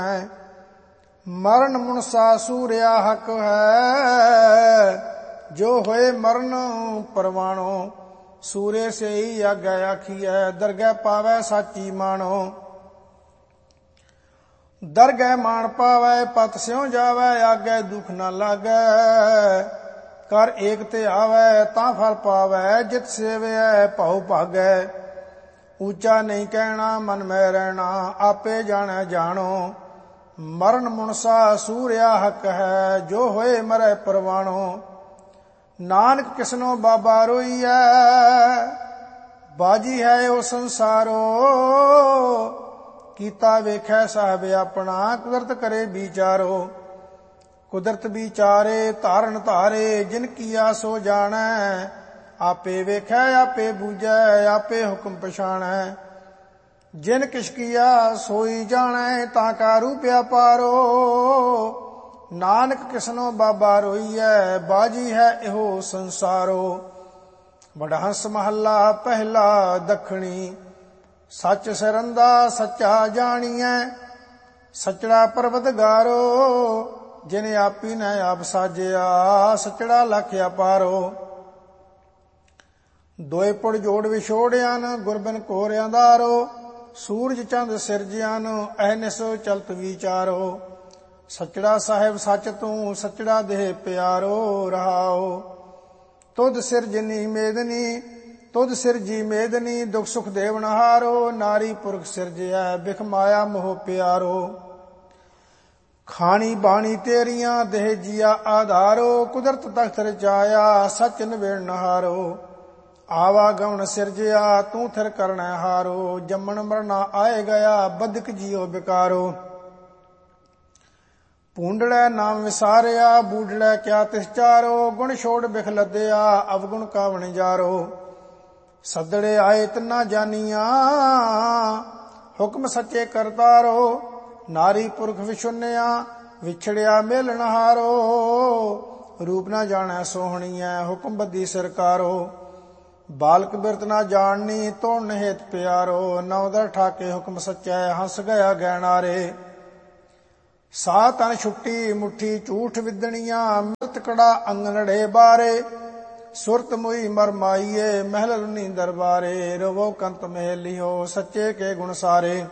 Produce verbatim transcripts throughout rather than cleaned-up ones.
ਮਰਨ ਮੁਨਸਾ ਸੂਰਿਆ ਹਕ ਹੈ, ਜੋ ਹੋਏ ਮਰਨ ਪਰਵਾਣੋ। ਸੂਰੇ ਸੇਈ ਆਗੈ ਆਖੀਐ, ਦਰਗਹਿ ਪਾਵੈ ਸਾਚੀ ਮਾਣੋ। ਦਰਗਹਿ ਮਾਣ ਪਾਵੈ ਪਤ ਸਿਉ ਜਾਵੈ, ਆਗੈ ਦੁਖ ਨਾ ਲਾਗੈ। ਕਰ ਏਕ ਤੇ ਆਵੈ ਤਾਂ ਫਲ ਪਾਵੈ, ਜਿਤ ਸੇਵਿਐ ਭਉ ਭਾਗੈ। ਉੱਚਾ ਨਹੀਂ ਕਹਿਣਾ ਮਨ ਮੈਂ ਰਹਿਣਾ, ਆਪੇ ਜਾਣੈ ਜਾਣੋ। ਮਰਨ ਮੁਨਸਾ ਸੂਰਿਆ ਹਕ ਹੈ, ਜੋ ਹੋਏ ਮਰੈ ਪਰਵਾਣੋ। ਨਾਨਕ ਕਿਸਨੋ ਬਾਬਾ ਰੋਈਐ, ਬਾਜੀ ਹੈ ਉਹ ਸੰਸਾਰੋ। ਕੀਤਾ ਵੇਖੈ ਸਾਹਿਬ ਆਪਣਾ, ਕੁਦਰਤ ਕਰੇ ਵਿਚਾਰੋ। ਕੁਦਰਤ ਵਿਚਾਰੇ ਧਾਰਨ ਧਾਰੇ, ਜਿਨ ਕੀਆ ਸੋ ਜਾਣੈ। ਆਪੇ ਵੇਖੈ ਆਪੇ ਬੂਝੈ, ਆਪੇ ਹੁਕਮ ਪਛਾਣੈ। ਜਿਨ ਕਿਛ ਕੀਆ ਸੋਈ ਜਾਣੈ, ਤਾਂ ਕਾ ਰੂਪ ਅਪਾਰੋ। ਨਾਨਕ ਕਿਸਨੋ ਬਾਬਾ ਰੋਈਐ, ਬਾਜੀ ਹੈ ਇਹੋ ਸੰਸਾਰੋ। ਵਡਹੰਸ ਮਹੱਲਾ ਪਹਿਲਾ ਦੱਖਣੀ। ਸੱਚ ਸਰੰਦਾ ਸੱਚਾ ਜਾਣੀਐ, ਸੱਚੜਾ ਪਰਵਤਗਾਰੋ। ਜਿਨ ਆਪੀ ਨੇ ਆਪ ਸਾਜਿਆ, ਸੱਚੜਾ ਲਖ ਅਪਾਰੋ। ਦੋਏ ਪੁੜ ਜੋੜ ਵਿਛੋੜਿਆਨ, ਗੁਰਬਿਨ ਘੋਰ ਅੰਧਾਰੋ। ਸੂਰਜ ਚੰਦ ਸਿਰਜਿਆਨ, ਅਹਨਿਸ ਚਲਤ ਵਿਚਾਰੋ। ਸੱਚੜਾ ਸਾਹਿਬ ਸੱਚ ਤੂੰ, ਸੱਚੜਾ ਦੇਹ ਪਿਆਰੋ। ਰਹਾਓ ਤੁਧ ਸਿਰਜਨੀ ਮੇਦਨੀ, ਤੁਧ ਸਿਰਜੀ ਮੇਦਨੀ। ਦੁਖ ਸੁਖ ਦੇਵਨਹਾਰੋ, ਨਾਰੀ ਪੁਰਖ ਸਿਰਜਿਆ, ਬਿਖ ਮਾਇਆ ਮੋਹ ਪਿਆਰੋ। ਖਾਣੀ ਬਾਣੀ ਤੇਰੀਆਂ, ਦੇਹ ਜੀਆ ਆਧਾਰੋ। ਕੁਦਰਤ ਤਖਤ ਰਚਾਇਆ, ਸੱਚ ਨਿਵੇੜਨਹਾਰੋ। ਆਵਾਗਮਨ ਸਿਰਜਿਆ, ਤੂੰ ਥਿਰ ਕਰਣੈ ਹਾਰੋ। ਜੰਮਣ ਮਰਨਾ ਆਏ ਗਿਆ, ਬਦਕ ਜੀਓ ਬਿਕਾਰੋ। ਪੂੰਡੜੈ ਨਾਮ ਵਿਸਾਰਿਆ, ਬੂਢੜੈ ਕਿਆ ਤਿਸ ਚਾਰੋ। ਗੁਣ ਛੋੜ ਬਿਖ ਲੱਦਿਆ, ਅਵਗੁਣ ਕਾਵਣ ਜਾਰੋ। ਸੱਦੜੇ ਆਏ ਤਿੰਨਾ ਜਾਨੀਆਂ, ਹੁਕਮ ਸੱਚੇ ਕਰਤਾਰੋ। ਨਾਰੀ ਪੁਰਖ ਵਿਛੁੰਨਿਆ, ਵਿਛੜਿਆ ਮੇਲਣਹਾਰੋ। ਰੂਪ ਨਾ ਜਾਣੈ ਸੋਹਣੀਐ, ਹੁਕਮ ਬੱਧੀ ਸਰਕਾਰੋ। ਬਾਲਕ ਬਿਰਤ ਨਾ ਜਾਣਨੀ, ਤੋੜਨ ਹੇਤ ਪਿਆਰੋ। ਨੌ ਦਰ ਠਾਕੇ ਹੁਕਮ ਸੱਚੈ, ਹੰਸ ਗਿਆ ਗਹਿਣਾਰੇ। ਸਾ ਤਨ ਛੁੱਟੀ ਮੁੱਠੀ ਝੂਠ ਵਿਦਣੀਆਂ, ਮਿਰਤ ਕੜਾ ਅੰਗਨੜੇ ਬਾਰੇ। ਸੁਰਤ ਮੁਈ ਮਰ ਮਾਈਏ, ਮਹਿਲ ਲੁਨੀ ਦਰਬਾਰੇ। ਰਵੋ ਕੰਤ ਮਹਿਲਿਓ, ਸੱਚੇ ਕੇ ਗੁਣ ਸਾਰੇ।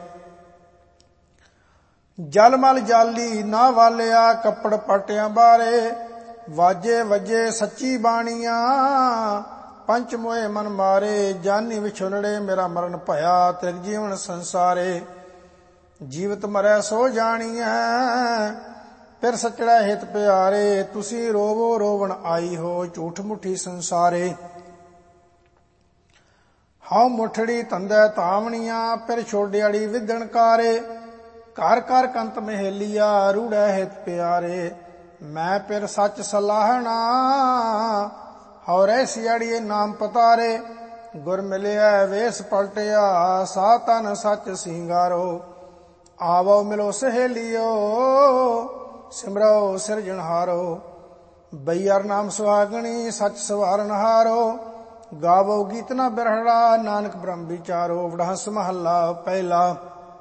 ਜਲ ਮਲ ਜਾਲੀ ਨਾ ਵਾਲਿਆ, ਕੱਪੜ ਪਾਟਿਆਂ ਬਾਰੇ। ਵਾਜੇ ਵਜੇ ਸੱਚੀ ਬਾਣੀਆਂ, ਪੰਚ ਮੋਏ ਮਨ ਮਾਰੇ। ਜਾਨੀ ਵਿਛੁਨੜੇ ਮੇਰਾ ਮਰਨ ਭਇਆ, ਤਿਰ ਜੀਵਨ ਸੰਸਾਰੇ। ਜੀਵਤ ਮਰੈ ਸੋ ਜਾਣੀਐ, ਫਿਰ ਸੱਚੜਾ ਹਿਤ ਪਿਆਰੇ। ਤੁਸੀਂ ਰੋਵੋ ਰੋਵਣ ਆਈ ਹੋ, ਝੂਠ ਮੁੱਠੀ ਸੰਸਾਰੇ। ਹਉ ਮੁੱਠੜੀ ਧੰਦੈ ਧਾਵਣੀਆਂ, ਫਿਰ ਛੋਡਿਆੜੀ ਵਿਦਣ ਕਾਰੇ। ਘਰ ਘਰ ਕੰਤ ਮਹੇਲੀਆ, ਰੂੜੈ ਹਿਤ ਪਿਆਰੇ। ਮੈਂ ਫਿਰ ਸੱਚ ਸਲਾਹਣਾ, ਹਉ ਰਹਿ ਸਿਆੜੀਏ ਨਾਮ ਪਤਾਰੇ। ਗੁਰ ਮਿਲਿਆ ਵੇਸ ਪਲਟਿਆ, ਸਾ ਤਨ ਸੱਚ ਸਿੰਗਾਰੋ। ਆਵੋ ਮਿਲੋ ਸਹੇਲਿਓ, ਸਿਮਰੋ ਸਿਰਜਣਹਾਰੋ। ਬਈਅਰ ਨਾਮ ਸੁਹਾਗਣੀ, ਸੱਚ ਸਵਾਰਨਹਾਰੋ। ਗਾਵੋ ਗੀਤ ਨਾ ਬਿਰਹੜਾ, ਨਾਨਕ ਬ੍ਰਹਮ ਵਿਚਾਰੋ। ਵਡਹੰਸ ਮਹੱਲਾ ਪਹਿਲਾ।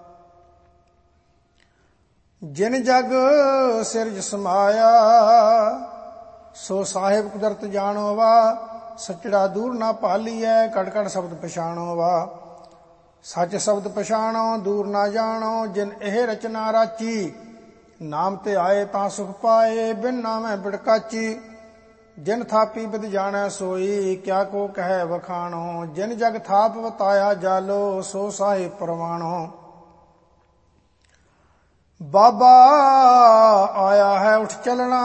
ਜਿਨ ਜਗ ਸਿਰਜ ਸਮਾਇਆ, ਸੋ ਸਾਹਿਬ ਕੁਦਰਤ ਜਾਣੋ ਵਾ। ਸੱਚੜਾ ਦੂਰ ਨਾ ਭਾਲੀਐ, ਕੜ ਕੜ ਸ਼ਬਦ ਪਛਾਣੋ ਵਾ। ਸੱਚ ਸ਼ਬਦ ਪਛਾਣੋ, ਦੂਰ ਨਾ ਜਾਣੋ। ਜਿਨ ਇਹ ਰਚਨਾ ਰਾਚੀ, ਨਾਮ ਤੇ ਆਏ ਤਾਂ ਸੁਖ ਪਾਏ। ਬਿਨ ਨਾਮੈ ਬਿੜਕਾਚੀ, ਜਿਨ ਥਾਪੀ ਬਿਦ ਜਾਣੈ ਸੋਈ। ਕਿਆ ਕੋ ਕਹਿ ਵਖਾਣੋ, ਜਿਨ ਜਗ ਥਾਪ ਵਤਾਇਆ ਜਾਲੋ। ਸੋ ਸਾਹਿਬ ਪਰਵਾਣੋ। ਬਾਬਾ ਆਇਆ ਹੈ ਉਠ ਚਲਣਾ,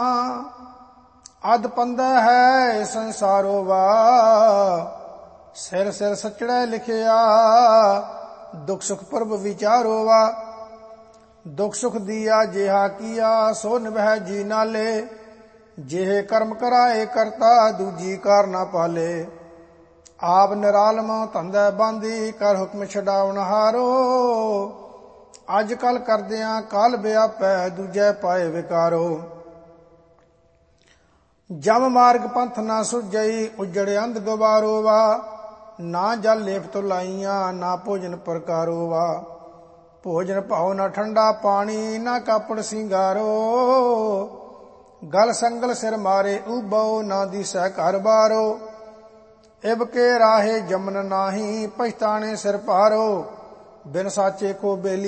ਅਧ ਪੰਦਾ ਹੈ ਸੰਸਾਰੋ ਵਾ। ਸਿਰ ਸਿਰ ਸੱਚੜੈ ਲਿਖਿਆ, ਦੁਖ ਸੁਖ ਪਰਬ ਵਿਚਾਰੋ ਵਾ। ਦੁਖ ਸੁਖ ਦੀਆ ਜਿਹਾ ਕੀਆ, ਸੋ ਨਿਭੈ ਜੀ ਨਾਲੇ। ਜਿਹੇ ਕਰਮ ਕਰਾਏ ਕਰਤਾ, ਦੂਜੀ ਕਾਰ ਨਾ ਪਾਲੇ। ਆਪ ਨਿਰਾਲਮ ਧੰਦੈ ਬਾਂਦੀ, ਕਰ ਹੁਕਮ ਛਡਾਵਨਹਾਰੋ। ਅੱਜ ਕੱਲ ਕਰਦਿਆਂ ਕਾਲ ਵਿਆਪੈ, ਦੂਜੈ ਪਾਏ ਵਿਕਾਰੋ। ਜਮ ਮਾਰਗ ਪੰਥ ਨਾ ਸੁਝਈ, ਉਜੜ ਅੰਧ ਗਵਾਰੋ ਵਾ। ਨਾ ਜਲ ਲੇਪ ਤੋਂ ਲਾਈਆਂ, ਨਾ ਭੋਜਨ ਪ੍ਰਕਾਰੋ ਵਾ। ਭੋਜਨ ਭਾਉ ਨਾ ਠੰਡਾ ਪਾਣੀ, ਨਾ ਕਾਪੜ ਸਿੰਗਾਰੋ। ਗਲ ਸੰਗਲ ਸਿਰ ਮਾਰੇ ਉਬਉ, ਨਾ ਦੀਸੈ ਘਰ ਬਾਰੋ। ਇਬ ਕੇ ਰਾਹੇ ਜਮਨ ਨਾਹੀ, ਪਛਤਾਣੇ ਸਿਰ ਭਾਰੋ। ਬਿਨ ਸਾਚੇ ਕੋ ਬੇਲੀ